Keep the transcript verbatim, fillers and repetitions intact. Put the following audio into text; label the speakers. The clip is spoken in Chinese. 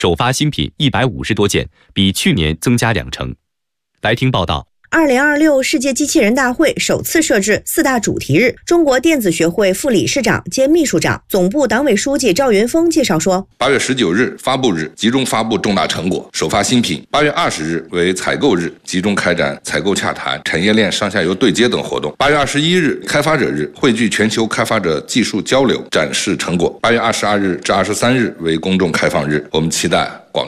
Speaker 1: 首发新品一百五十多件，比去年增加两成。来听报道。
Speaker 2: 二零二六世界机器人大会首次设置四大主题日。中国电子学会副理事长兼秘书长、总部党委书记赵云峰介绍说，
Speaker 3: 八月十九日发布日，集中发布重大成果，首发新品。八月二十日为采购日，集中开展采购洽谈、产业链上下游对接等活动。八月二十一日开发者日，汇聚全球开发者技术交流，展示成果。八月二十二日至二十三日为公众开放日，我们期待广